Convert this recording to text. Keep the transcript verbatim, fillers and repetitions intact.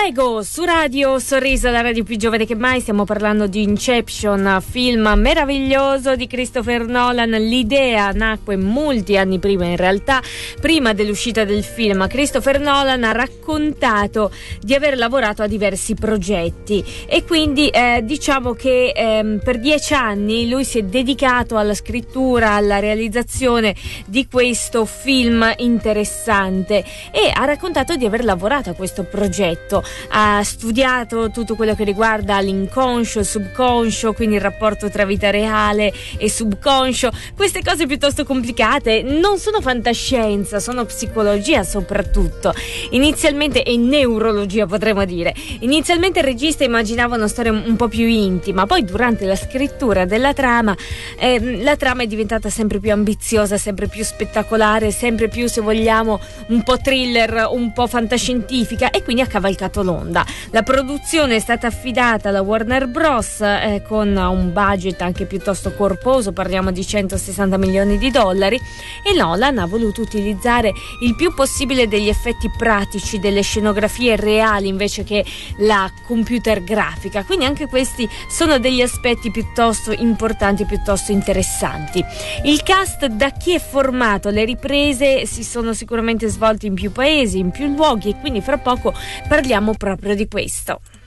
Fuego su Radio Sorriso, la radio più giovane che mai. Stiamo parlando di Inception, film meraviglioso di Christopher Nolan. L'idea nacque molti anni prima, in realtà prima dell'uscita del film. Christopher Nolan ha raccontato di aver lavorato a diversi progetti e quindi eh, diciamo che eh, per dieci anni lui si è dedicato alla scrittura, alla realizzazione di questo film interessante e ha raccontato di aver lavorato a questo progetto. Ha studiato tutto quello che riguarda l'inconscio, il subconscio, quindi il rapporto tra vita reale e subconscio, queste cose piuttosto complicate. Non sono fantascienza, sono psicologia soprattutto, inizialmente, e neurologia potremmo dire. Inizialmente il regista immaginava una storia un po' più intima, poi durante la scrittura della trama eh, la trama è diventata sempre più ambiziosa, sempre più spettacolare, sempre più, se vogliamo, un po' thriller, un po' fantascientifica, e quindi ha cavalcato l'onda. La produzione è stata affidata alla Warner Bros. Eh, con un budget anche piuttosto corposo, parliamo di centosessanta milioni di dollari, e Nolan ha voluto utilizzare il più possibile degli effetti pratici, delle scenografie reali invece che la computer grafica, quindi anche questi sono degli aspetti piuttosto importanti, piuttosto interessanti. Il cast da chi è formato? Le riprese si sono sicuramente svolte in più paesi, in più luoghi, e quindi fra poco parliamo proprio di questo.